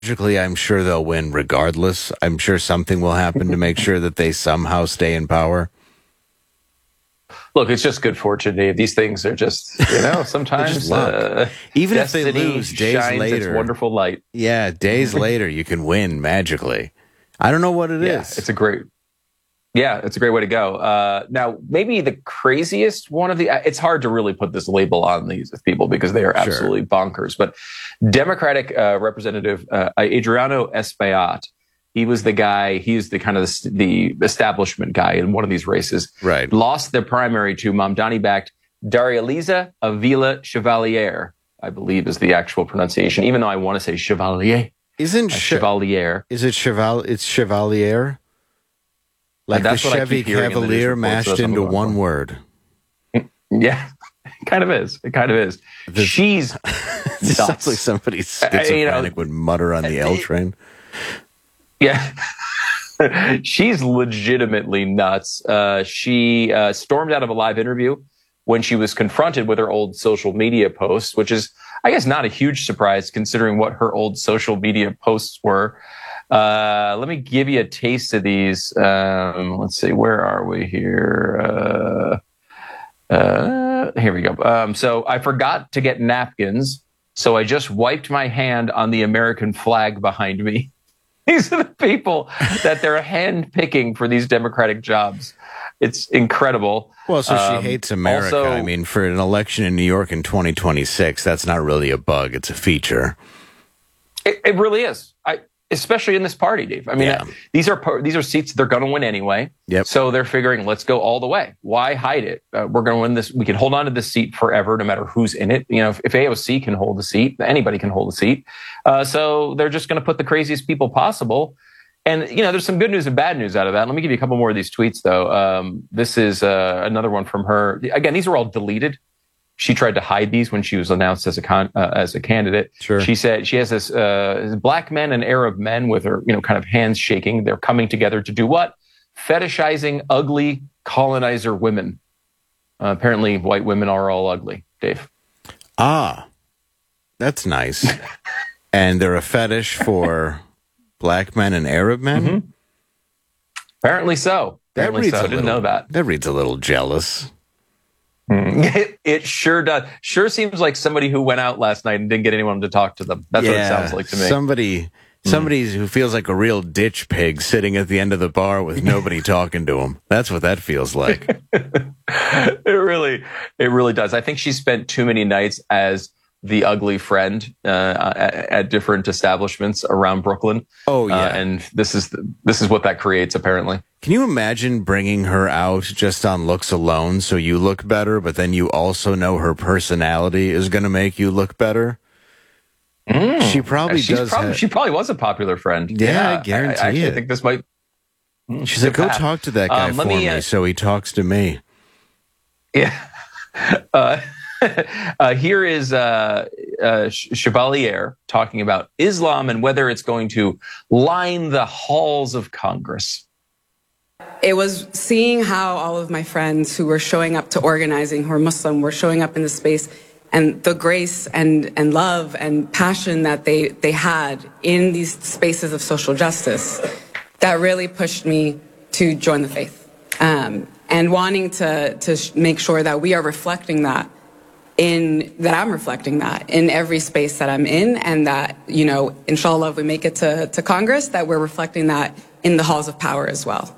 Logically, I'm sure they'll win regardless. I'm sure something will happen to make sure that they somehow stay in power. Look, it's just good fortune, Dave. These things are just, sometimes even if they lose days shines later, its wonderful light. Yeah, days later, you can win magically. I don't know what it is. It's a great way to go. Now, maybe the craziest one it's hard to really put this label on these people because they are absolutely bonkers. But Democratic Representative Adriano Espaillat, he was the guy, he's the kind of the establishment guy in one of these races. Right. Lost their primary to Mamdani-backed Darya-Liza Avila Chevalier, I believe is the actual pronunciation, even though I want to say Chevalier. Isn't Chevalier? Is it It's Chevalier? Like the Chevy Cavalier mashed into one word. Yeah, it kind of is. She's It sounds like somebody schizophrenic would mutter on the L train. Yeah. She's legitimately nuts. She stormed out of a live interview when she was confronted with her old social media posts, which is, I guess, not a huge surprise considering what her old social media posts were. Let me give you a taste of these. Let's see, where are we here? Here we go. So I forgot to get napkins, so I just wiped my hand on the American flag behind me. These are the people that they're hand-picking for these Democratic jobs. It's incredible. Well, so she hates America. Also, I mean, for an election in New York in 2026, that's not really a bug. It's a feature. It really is. Especially in this party, Dave. I mean, these are seats they're going to win anyway. Yep. So they're figuring, let's go all the way. Why hide it? We're going to win this. We can hold on to this seat forever, no matter who's in it. If AOC can hold a seat, anybody can hold a seat. So they're just going to put the craziest people possible. And, there's some good news and bad news out of that. Let me give you a couple more of these tweets, though. This is another one from her. Again, these are all deleted. She tried to hide these when she was announced as a candidate. Sure. She said she has this black men and Arab men with her, kind of hands shaking. They're coming together to do what? Fetishizing ugly colonizer women. Apparently, white women are all ugly, Dave. Ah, that's nice. And they're a fetish for black men and Arab men? Mm-hmm. Apparently so. I didn't know that. That reads a little jealous. It sure does. Sure seems like somebody who went out last night and didn't get anyone to talk to them. That's what it sounds like to me. Somebody who feels like a real ditch pig sitting at the end of the bar with nobody talking to him. That's what that feels like. It really does. I think she spent too many nights as the ugly friend at different establishments around Brooklyn. Oh yeah, and this is what that creates apparently. Can you imagine bringing her out just on looks alone so you look better, but then you also know her personality is going to make you look better? She probably does. She probably was a popular friend. Yeah, I guarantee it. I think this might. She's like, go talk to that guy for me, so he talks to me. Yeah. Here is Chevalier talking about Islam and whether it's going to line the halls of Congress. It was seeing how all of my friends who were showing up to organizing, who are Muslim, were showing up in the space, and the grace and love and passion that they had in these spaces of social justice that really pushed me to join the faith. And wanting to make sure that we are reflecting that I'm reflecting that in every space that I'm in, and that, inshallah, if we make it to Congress, that we're reflecting that in the halls of power as well.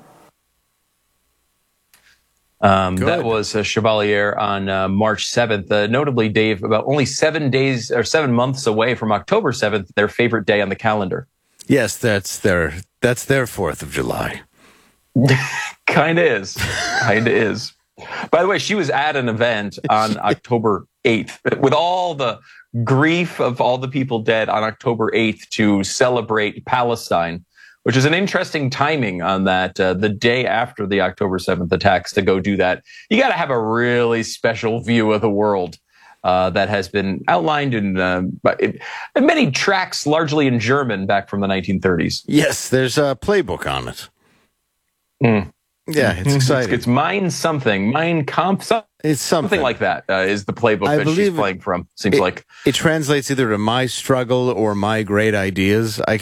That was Chevalier on March 7th. Notably, Dave, about only 7 days or 7 months away from October 7th, their favorite day on the calendar. Yes, that's their 4th of July. Kind of is. By the way, she was at an event on October 8th with all the grief of all the people dead on October 8th to celebrate Palestine, which is an interesting timing on that, the day after the October 7th attacks to go do that. You got to have a really special view of the world that has been outlined in many tracts, largely in German, back from the 1930s. Yes, there's a playbook on it. Yeah, it's exciting. It's Mein something, Mein Kampf. It's something like that is the playbook that she's playing from. Seems like it translates either to my struggle or my great ideas. I